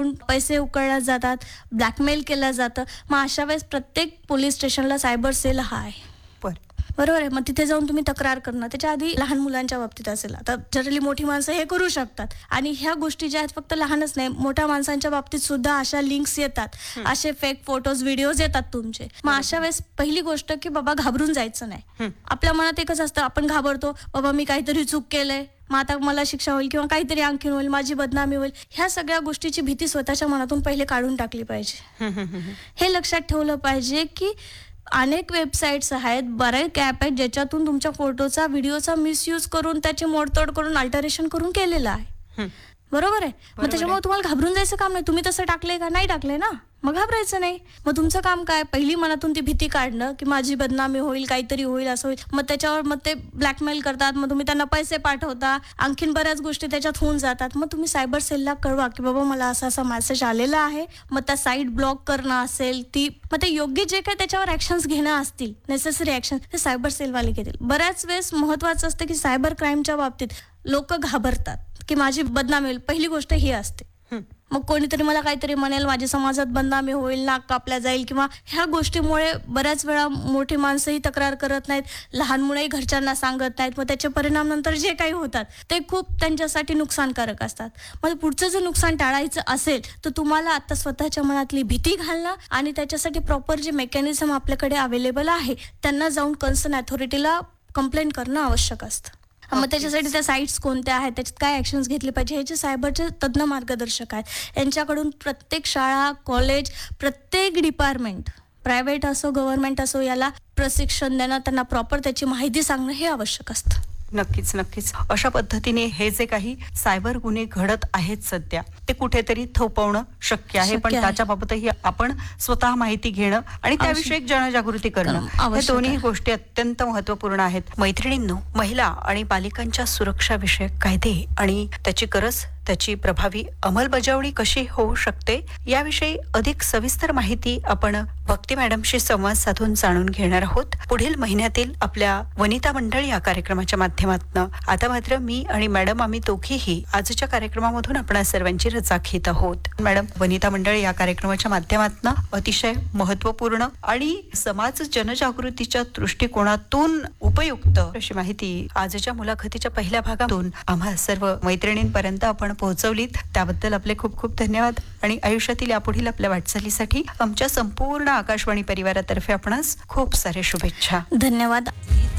फोनवरून पैसे उकळले जातात, ब्लॅकमेल केलं जातं. मग अशा वेळेस प्रत्येक पोलीस स्टेशनला सायबर सेल हा आहे. बरोबर आहे. मग तिथे जाऊन तुम्ही तक्रार करणं. त्याच्या आधी लहान मुलांच्या बाबतीत असेल, आता जनरली मोठी माणसं हे करू शकतात. आणि ह्या गोष्टी ज्या आहेत फक्त लहानच नाही, मोठ्या माणसांच्या बाबतीत सुद्धा अशा लिंक्स येतात, असे फेक फोटोज व्हिडिओज येतात तुमचे. मग अशा वेळेस पहिली गोष्ट की बाबा घाबरून जायचं नाही. आपल्या मनात एकच असतं, आपण घाबरतो, बाबा मी काहीतरी चूक केलंय, मग आता मला शिक्षा होईल किंवा काहीतरी आणखीन होईल, माझी बदनामी होईल. ह्या सगळ्या गोष्टीची भीती स्वतःच्या मनातून पहिले काढून टाकली पाहिजे. हे लक्षात ठेवलं पाहिजे की अनेक वेबसाईट्स आहेत, बरेच ॲप आहेत ज्याच्यातून तुमच्या फोटोचा व्हिडिओचा मिसयूज करून त्याची मोडतोड करून अल्टरेशन करून केलेलं आहे. बरोबर आहे. मग त्याच्यामुळे तुम्हाला घाबरून जायचं काम नाही. तुम्ही तसं टाकलंय का? नाही टाकलंय ना, मग घाबरायचं नाही. मग तुमचं काम काय, पहिली मनातून ती भीती काढणं की माझी बदनामी होईल, काहीतरी होईल, असं होईल. मग त्याच्यावर मग ते ब्लॅकमेल करतात, मग तुम्ही त्यांना पैसे पाठवता, आणखीन बऱ्याच गोष्टी त्याच्यात होऊन जातात. मग तुम्ही सायबर सेलला कळवा की बाबा मला असा असा मेसेज आलेला आहे. मग त्या साईट ब्लॉक करणं असेल, ती मग ते योग्य जे काही त्याच्यावर ऍक्शन्स घेणं असतील, नेसेसरी ऍक्शन, ते सायबर सेलवाले घेतील. बऱ्याच वेळेस महत्वाचं असतं की सायबर क्राईमच्या बाबतीत लोक घाबरतात की माझी बदनामी होईल. पहिली गोष्ट ही असते. मग कोणीतरी मला काहीतरी म्हणेल, माझ्या समाजात बदनामी होईल, नाक कापल्या जाईल, किंवा ह्या गोष्टीमुळे बऱ्याच वेळा मोठी माणसंही तक्रार करत नाहीत, लहान मुलंही घरच्यांना सांगत नाहीत. मग त्याचे परिणाम नंतर जे काही होतात ते खूप त्यांच्यासाठी नुकसानकारक असतात. मग पुढचं जर नुकसान टाळायचं असेल तर तुम्हाला आता स्वतःच्या मनातली भीती घालणं आणि त्याच्यासाठी प्रॉपर जे मेकॅनिझम आपल्याकडे अवेलेबल आहे त्यांना जाऊन कन्सर्न अथॉरिटीला कंप्लेंट करणं आवश्यक असतं. मग त्याच्यासाठी त्या साईट्स कोणत्या आहेत, त्याच्यात काय ऍक्शन्स घेतले पाहिजे, हे जे सायबरचे तज्ज्ञ मार्गदर्शक आहेत यांच्याकडून प्रत्येक शाळा, कॉलेज, प्रत्येक डिपार्टमेंट, प्रायव्हेट असो गव्हर्नमेंट असो, याला प्रशिक्षण देणं, त्यांना प्रॉपर त्याची माहिती सांगणं हे आवश्यक असतं. नक्कीच नक्कीच. अशा पद्धतीने हे जे काही सायबर गुन्हे घडत आहेत सध्या, ते कुठेतरी थोपवणं शक्य आहे. पण त्याच्याबाबतही आपण स्वतः माहिती घेणं आणि त्याविषयी जनजागृती करणं, हे दोन्ही गोष्टी अत्यंत महत्त्वपूर्ण आहेत. मैत्रिणींनो, महिला आणि बालिकांच्या सुरक्षाविषयक कायदे आणि त्याची गरज, त्याची प्रभावी अंमलबजावणी कशी होऊ शकते याविषयी अधिक सविस्तर माहिती आपण भक्ती मॅडमशी संवाद साधून जाणून घेणार आहोत पुढील महिन्यातील आपल्या वनिता मंडळ या कार्यक्रमाच्या माध्यमातून. आता मात्र मी आणि मॅडम, आम्ही दोघीही आजच्या कार्यक्रमामधून आपण सर्वांची रजा घेत आहोत. मॅडम, वनिता मंडळ या कार्यक्रमाच्या माध्यमातून अतिशय महत्त्वपूर्ण आणि समाज जनजागृतीच्या दृष्टिकोनातून उपयुक्त अशी माहिती आजच्या मुलाखतीच्या पहिल्या भागातून आम्हा सर्व मैत्रिणींपर्यंत आपण पोहोचवलीत. त्याबद्दल आपले खूप खूप धन्यवाद आणि आयुष्यातील यापुढील आपल्या वाटचालीसाठी आमच्या संपूर्ण आकाशवाणी परिवारातर्फे आपणास खूप सारे शुभेच्छा. धन्यवाद.